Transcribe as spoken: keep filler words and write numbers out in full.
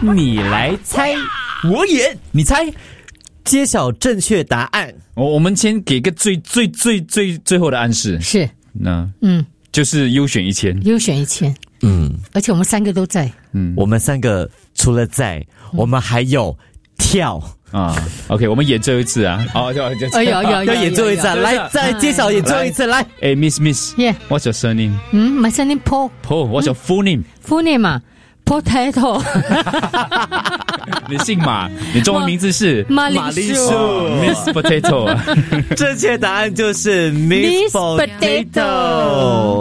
你来猜，我演，你猜。 揭晓正确答案。 我我们先给个最最最最最后的暗示， 是， 那嗯， 就是优选一千， 优选一千， 嗯， 而且我们三个都在， 嗯， 我们三个除了在，我们还有跳啊。OK， 我们演最后一次啊，哦，就就哎呦呦， 要演最后一次，来再揭晓演最后一次，来。 哎 ，Miss Miss，Yeah，What's your surname？ 嗯 ，My surname Paul。Paul，What's your full name？Full name 嘛 ，Potato。 你姓马，你中文名字是马铃薯 ，Miss Potato。 正确答案就是 Miss Potato。